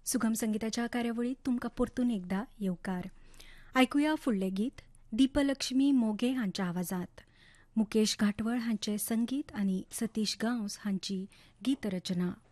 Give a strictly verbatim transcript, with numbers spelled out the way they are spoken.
सुगम संगीताच्या कार्यावळीत तुमकां परतून एकदा येवकार. आयकुया फुडलें गीत दीपलक्ष्मी मोगे हांच्या आवाजांत. मुकेश घाटवळ हांचे संगीत आनी सतीश गांवस हांची गीत रचना.